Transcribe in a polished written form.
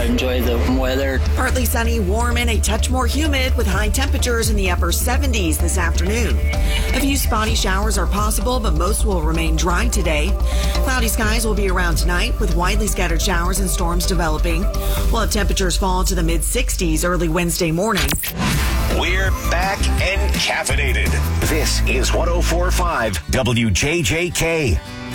enjoy the weather. Partly sunny, warm, and a touch more humid with high temperatures in the upper 70s this afternoon. A few spotty showers are possible, but most will remain dry today. Cloudy skies will be around tonight with widely scattered showers and storms developing. We'll have temperatures fall to the mid-60s early Wednesday morning. We're back and caffeinated. This is 104.5 WJJK.